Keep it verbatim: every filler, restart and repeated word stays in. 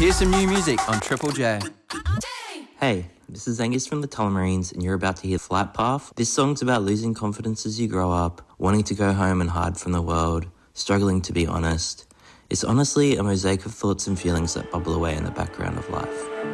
Here's some new music on Triple J. Hey, this is Angus from the Tullamarines, and you're about to hear Flight Path. This song's about losing confidence as you grow up, wanting to go home and hide from the world, struggling to be honest. It's honestly a mosaic of thoughts and feelings that bubble away in the background of life.